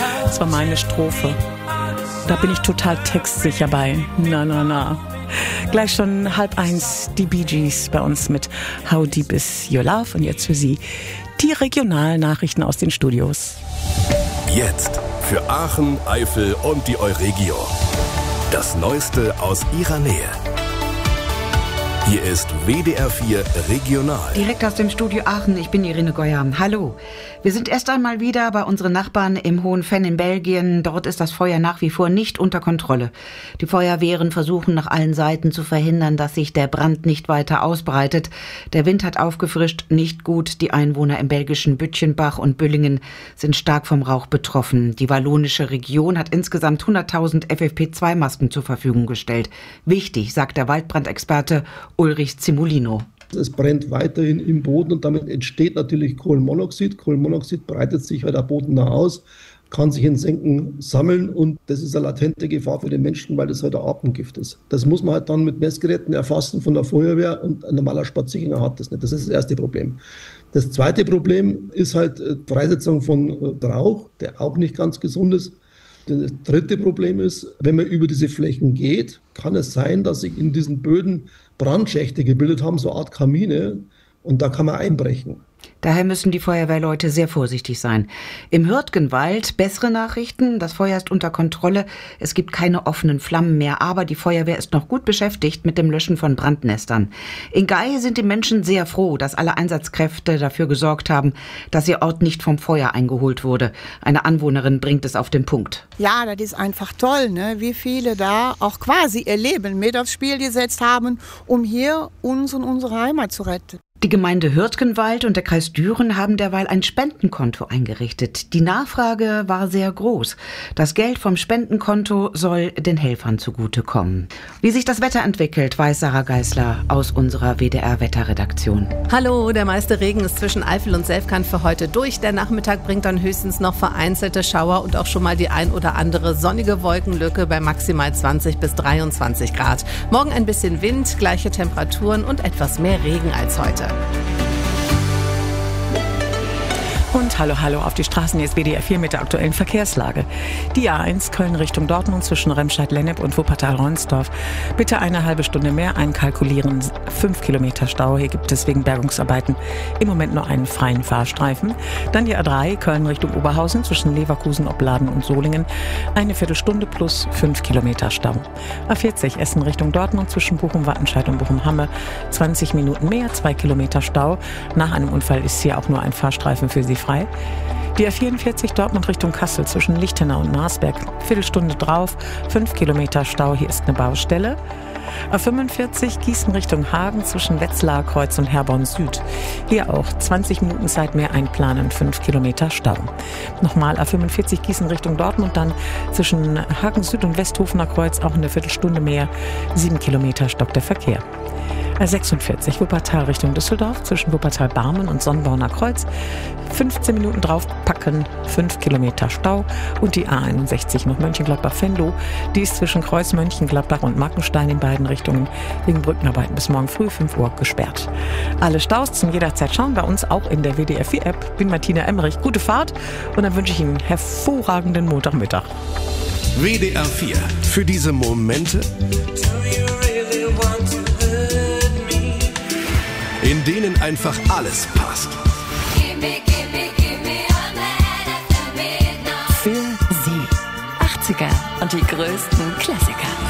Das war meine Strophe. Da bin ich total textsicher bei. Na. Gleich schon 12:30 die Bee Gees bei uns mit How Deep Is Your Love. Und jetzt für Sie die Regionalnachrichten aus den Studios. Jetzt für Aachen, Eifel und die Euregio. Das Neueste aus Ihrer Nähe. Hier ist WDR 4 Regional. Direkt aus dem Studio Aachen, ich bin Irene Geuer. Hallo. Wir sind erst einmal wieder bei unseren Nachbarn im Hohen Venn in Belgien. Dort ist das Feuer nach wie vor nicht unter Kontrolle. Die Feuerwehren versuchen nach allen Seiten zu verhindern, dass sich der Brand nicht weiter ausbreitet. Der Wind hat aufgefrischt, nicht gut. Die Einwohner im belgischen Bütchenbach und Büllingen sind stark vom Rauch betroffen. Die wallonische Region hat insgesamt 100.000 FFP2-Masken zur Verfügung gestellt. Wichtig, sagt der Waldbrandexperte Ulrich Zimulino. Es brennt weiterhin im Boden und damit entsteht natürlich Kohlenmonoxid. Kohlenmonoxid breitet sich halt am Boden nah aus, kann sich in Senken sammeln und das ist eine latente Gefahr für den Menschen, weil das halt ein Atemgift ist. Das muss man halt dann mit Messgeräten erfassen von der Feuerwehr und ein normaler Spaziergänger hat das nicht. Das ist das erste Problem. Das zweite Problem ist halt Freisetzung von Rauch, der auch nicht ganz gesund ist. Das dritte Problem ist, wenn man über diese Flächen geht, kann es sein, dass sich in diesen Böden Brandschächte gebildet haben, so eine Art Kamine, und da kann man einbrechen. Daher müssen die Feuerwehrleute sehr vorsichtig sein. Im Hürtgenwald bessere Nachrichten. Das Feuer ist unter Kontrolle. Es gibt keine offenen Flammen mehr, aber die Feuerwehr ist noch gut beschäftigt mit dem Löschen von Brandnestern. In Gay sind die Menschen sehr froh, dass alle Einsatzkräfte dafür gesorgt haben, dass ihr Ort nicht vom Feuer eingeholt wurde. Eine Anwohnerin bringt es auf den Punkt. Ja, das ist einfach toll, ne? Wie viele da auch quasi ihr Leben mit aufs Spiel gesetzt haben, um hier uns und unsere Heimat zu retten. Die Gemeinde Hürtgenwald und der Kreis Düren haben derweil ein Spendenkonto eingerichtet. Die Nachfrage war sehr groß. Das Geld vom Spendenkonto soll den Helfern zugutekommen. Wie sich das Wetter entwickelt, weiß Sarah Geisler aus unserer WDR-Wetterredaktion. Hallo, der meiste Regen ist zwischen Eifel und Selfkant für heute durch. Der Nachmittag bringt dann höchstens noch vereinzelte Schauer und auch schon mal die ein oder andere sonnige Wolkenlücke bei maximal 20 bis 23 Grad. Morgen ein bisschen Wind, gleiche Temperaturen und etwas mehr Regen als heute. Und hallo auf die Straßen, jetzt WDR 4 mit der aktuellen Verkehrslage. Die A1 Köln Richtung Dortmund zwischen Remscheid-Lennep und Wuppertal-Ronsdorf. Bitte eine halbe Stunde mehr einkalkulieren. 5 Kilometer Stau. Hier gibt es wegen Bergungsarbeiten im Moment noch einen freien Fahrstreifen. Dann die A3 Köln Richtung Oberhausen zwischen Leverkusen, Opladen und Solingen. Eine Viertelstunde plus 5 Kilometer Stau. A40 Essen Richtung Dortmund zwischen Bochum-Wattenscheid und Bochum-Hamme. 20 Minuten mehr, 2 Kilometer Stau. Nach einem Unfall ist hier auch nur ein Fahrstreifen für Sie frei. Die A44 Dortmund Richtung Kassel zwischen Lichtenau und Marsberg. Viertelstunde drauf, 5 Kilometer Stau, hier ist eine Baustelle. A45 Gießen Richtung Hagen zwischen Wetzlarer Kreuz und Herborn Süd. Hier auch 20 Minuten Zeit mehr einplanen, 5 Kilometer Stau. Nochmal A45 Gießen Richtung Dortmund, dann zwischen Hagen Süd und Westhofener Kreuz auch eine Viertelstunde mehr, 7 Kilometer stockt der Verkehr. A46 Wuppertal Richtung Düsseldorf zwischen Wuppertal-Barmen und Sonnborner Kreuz. 15 Minuten draufpacken, 5 Kilometer Stau. Und die A61 noch Mönchengladbach-Venlo. Die ist zwischen Kreuz Mönchengladbach und Mackenstein in beiden Richtungen wegen Brückenarbeiten bis morgen früh 5 Uhr gesperrt. Alle Staus zum jederzeit schauen bei uns auch in der WDR 4 App. Bin Martina Emmerich. Gute Fahrt und dann wünsche ich Ihnen einen hervorragenden Montagmittag. WDR 4. Für diese Momente, in denen einfach alles passt. Für Sie. 80er und die größten Klassiker.